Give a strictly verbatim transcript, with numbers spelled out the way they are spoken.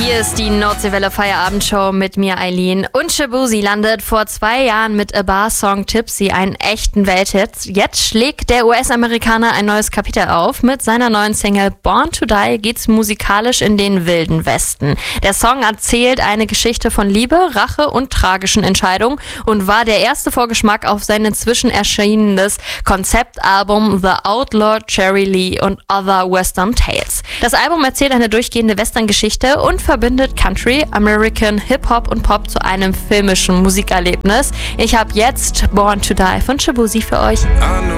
Hier ist die Nordseewelle Feierabendshow mit mir, Eileen. Und Shaboozey landet vor zwei Jahren mit A Bar-Song Tipsy einen echten Welthit. Jetzt schlägt der U S-Amerikaner ein neues Kapitel auf. Mit seiner neuen Single Born to Die geht's musikalisch in den wilden Westen. Der Song erzählt eine Geschichte von Liebe, Rache und tragischen Entscheidungen und war der erste Vorgeschmack auf sein inzwischen erschienenes Konzeptalbum The Outlaw, Jerry Lee und Other Western Tales. Das Album erzählt eine durchgehende Western-Geschichte und verbindet Country, American, Hip-Hop und Pop zu einem filmischen Musikerlebnis. Ich habe jetzt Born to Die von Shaboozey für euch.